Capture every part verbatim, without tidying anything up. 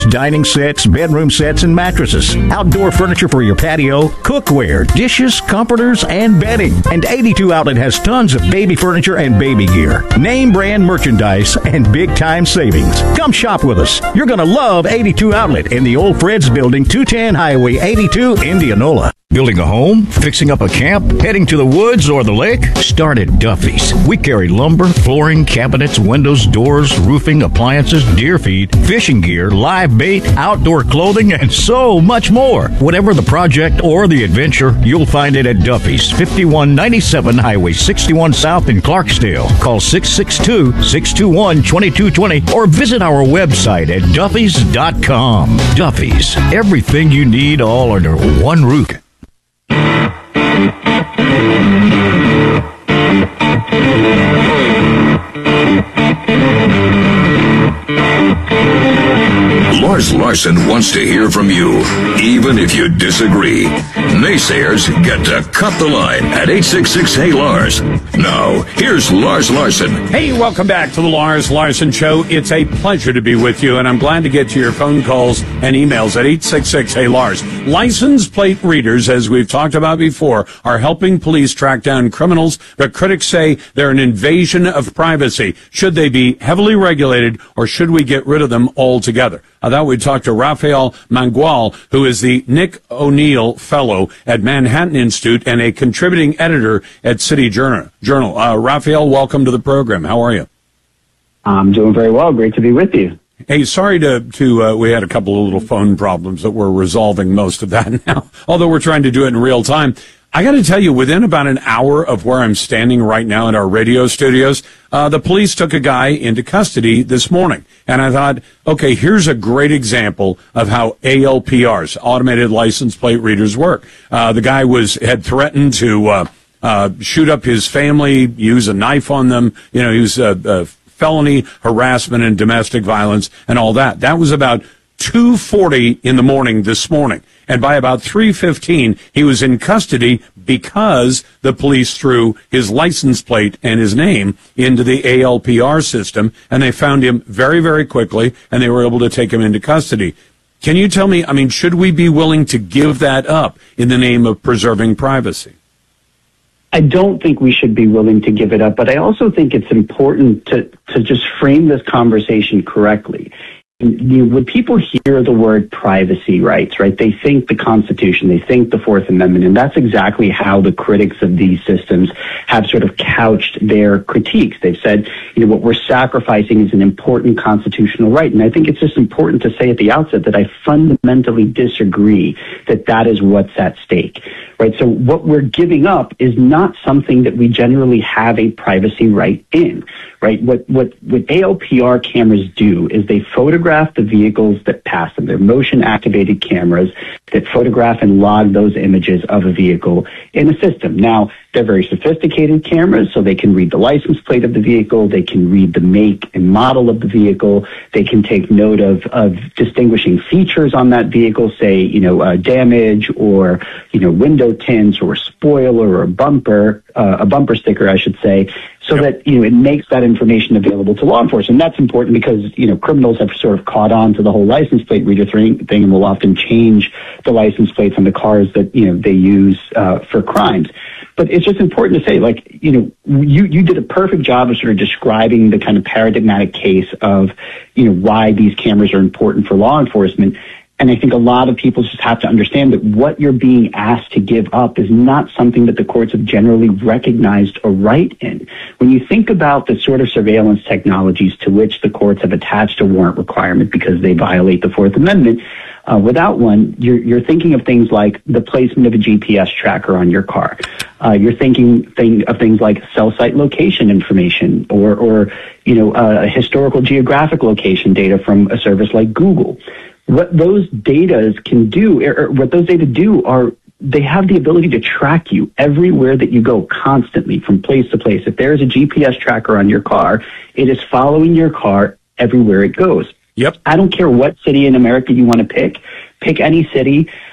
dining sets, bedroom sets, and mattresses. Outdoor furniture for your patio, cookware, dishes, comforters, and bedding. And eighty-two Outlet has tons of baby furniture and baby gear. Name brand merchandise and big time savings. Come shop with us. You're going to love eighty-two Outlet in the Old Fred's Building, two ten Highway eighty-two, Indianola. Building a home? Fixing up a camp? Heading to the woods or the lake? Start at Duffy's. We carry lumber, flooring, cabinets, windows, doors, roofing, appliances, deer feed, fishing gear, live bait, outdoor clothing, and so much more. Whatever the project or the adventure, you'll find it at Duffy's, fifty-one ninety-seven Highway sixty-one South in Clarksdale. Call six six two, six two one, two two two zero or visit our website at duffys dot com. Duffy's, everything you need all under one roof. Lars Larson wants to hear from you, even if you disagree. Naysayers get to cut the line at eight six six, hey Lars. Now, here's Lars Larson. Hey, welcome back to the Lars Larson Show. It's a pleasure to be with you, and I'm glad to get to your phone calls and emails at eight six six, hey Lars. License plate readers, as we've talked about before, are helping police track down criminals, but critics say they're an invasion of privacy. Should they be heavily regulated, or should we get rid of them altogether? I thought we'd talk to Rafael Mangual, who is the Nick O'Neill Fellow at Manhattan Institute and a contributing editor at City Journal. Journal. Uh, Rafael, welcome to the program. How are you? I'm doing very well. Great to be with you. Hey, sorry to, to uh, we had a couple of little phone problems that we're resolving most of that now, although we're trying to do it in real time. I got to tell you, within about an hour of where I'm standing right now in our radio studios, uh, the police took a guy into custody this morning. And I thought, okay, here's a great example of how A L P Rs, automated license plate readers, work. Uh, the guy was, had threatened to, uh, uh, shoot up his family, use a knife on them. You know, he was, uh, uh, felony harassment and domestic violence and all that. That was about two forty in the morning this morning. And by about three fifteen, he was in custody because the police threw his license plate and his name into the A L P R system, and they found him very, very quickly, and they were able to take him into custody. Can you tell me, I mean, should we be willing to give that up in the name of preserving privacy? I don't think we should be willing to give it up, but I also think it's important to, to just frame this conversation correctly. You know, when people hear the word privacy rights, right, they think the Constitution, they think the Fourth Amendment, and that's exactly how the critics of these systems have sort of couched their critiques. They've said, you know, what we're sacrificing is an important constitutional right, and I think it's just important to say at the outset that I fundamentally disagree that that is what's at stake, right? So what we're giving up is not something that we generally have a privacy right in, right? What, what, what A L P R cameras do is they photograph the vehicles that pass them. They're motion-activated cameras that photograph and log those images of a vehicle in a system. Now, they're very sophisticated cameras, so they can read the license plate of the vehicle, they can read the make and model of the vehicle, they can take note of, of distinguishing features on that vehicle, say, you know, uh, damage or, you know, window tints or a spoiler or a bumper, uh, a bumper sticker, I should say, so yep. that, you know, it makes that information available to law enforcement. And that's important because, you know, criminals have sort of caught on to the whole license plate reader thing, thing and will often change the license plates on the cars that, you know, they use uh, for crimes. But it's just important to say, like, you know, you, you did a perfect job of sort of describing the kind of paradigmatic case of, you know, why these cameras are important for law enforcement. And I think a lot of people just have to understand that what you're being asked to give up is not something that the courts have generally recognized a right in. When you think about the sort of surveillance technologies to which the courts have attached a warrant requirement because they violate the Fourth Amendment, uh, without one, you're, you're thinking of things like the placement of a G P S tracker on your car. Uh, you're thinking thing, of things like cell site location information or, or you know, uh, historical geographic location data from a service like Google. What those data can do, or what those data do are they have the ability to track you everywhere that you go constantly from place to place. If there is a G P S tracker on your car, it is following your car everywhere it goes. Yep. I don't care what city in America you want to pick. Pick any city.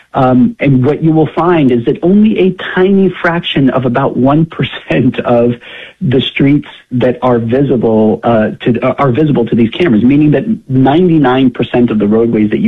Um, and what you will find is that only a tiny fraction of about one percent of the streets that are visible uh, to uh, are visible to these cameras, meaning that ninety-nine percent of the roadways that you